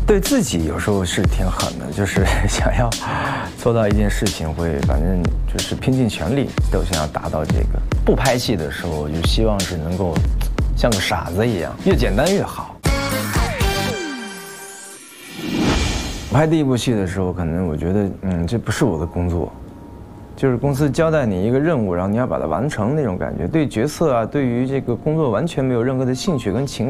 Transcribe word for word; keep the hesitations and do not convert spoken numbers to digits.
对自己有时候是挺狠的，就是想要做到一件事情会，反正就是拼尽全力都想要达到这个。不拍戏的时候，我就希望是能够像个傻子一样，越简单越好。拍第一部戏的时候，可能我觉得，嗯，这不是我的工作，就是公司交代你一个任务，然后你要把它完成那种感觉。对角色啊，对于这个工作完全没有任何的兴趣跟情感。